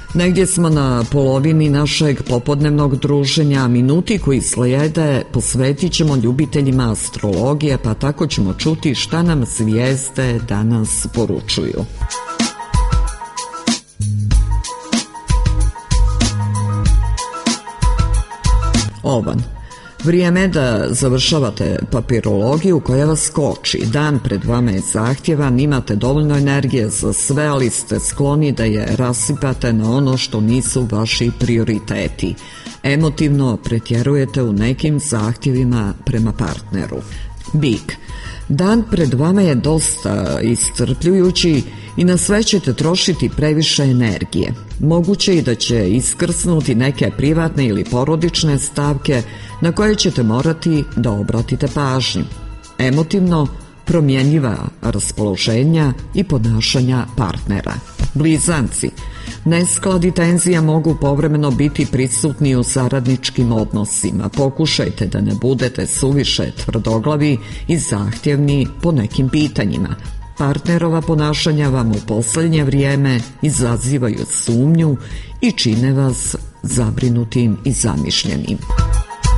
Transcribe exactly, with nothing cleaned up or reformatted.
Negdje smo na polovini našeg popodnevnog druženja, minuti koji slijede posvetit ćemo ljubiteljima astrologije, pa tako ćemo čuti šta nam zvijezde danas poručuju. Ovan. Vrijeme da završavate papirologiju koja vas koči. Dan pred vama je zahtjevan, imate dovoljno energije za sve, ali ste skloni da je rasipate na ono što nisu vaši prioriteti. Emotivno pretjerujete u nekim zahtjevima prema partneru. Bik. Dan pred vama je dosta iscrpljujući i na sve ćete trošiti previše energije. Moguće i da će iskrsnuti neke privatne ili porodične stavke na koje ćete morati da obratite pažnju. Emotivno promjenjiva raspoloženja i ponašanja partnera. Blizanci. Nesklad i tenzija mogu povremeno biti prisutni u saradničkim odnosima. Pokušajte da ne budete suviše tvrdoglavi i zahtjevni po nekim pitanjima. Partnerova ponašanja vam u posljednje vrijeme izazivaju sumnju i čine vas zabrinutim i zamišljenim.